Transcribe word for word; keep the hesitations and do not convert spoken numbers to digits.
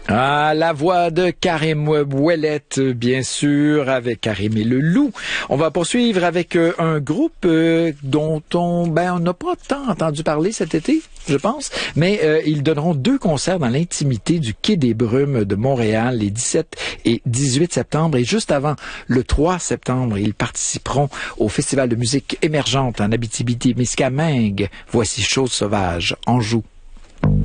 Ah, la voix de Karim Ouellet, bien sûr, avec Karim et le Loup. On va poursuivre avec euh, un groupe euh, dont on ben on n'a pas tant entendu parler cet été, je pense, mais euh, ils donneront deux concerts dans l'intimité du Quai des Brumes de Montréal les dix-sept et dix-huit septembre. Et juste avant, le trois septembre, ils participeront au Festival de musique émergente en Abitibi-Témiscamingue. Voici Chose sauvage, Anjou.